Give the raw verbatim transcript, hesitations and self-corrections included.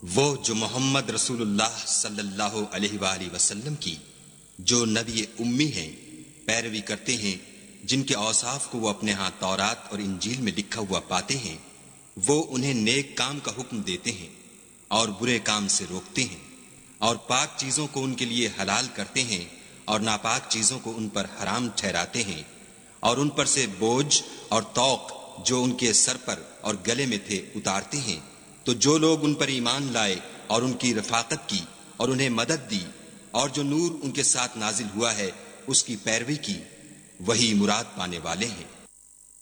वो जो मोहम्मद रसूलुल्लाह सल्लल्लाहु अलैहि वसल्लम की, जो नबी उम्मी हैं, पैरवी करते हैं, जिनके औसाफ को वो अपने यहाँ तौरात और इंजील में लिखा हुआ पाते हैं, वो उन्हें नेक काम का हुक्म देते हैं और बुरे काम से रोकते हैं, और पाक चीजों को उनके लिए हलाल करते हैं और नापाक चीजों को उन पर हराम ठहराते हैं, और उन पर से बोझ और तौक जो उनके सर पर और गले में थे उतारते हैं। तो जो लोग उन पर ईमान लाए और उनकी रफाकत की और उन्हें मदद दी और जो नूर उनके साथ नाजिल हुआ है उसकी पैरवी की, वही मुराद पाने वाले हैं।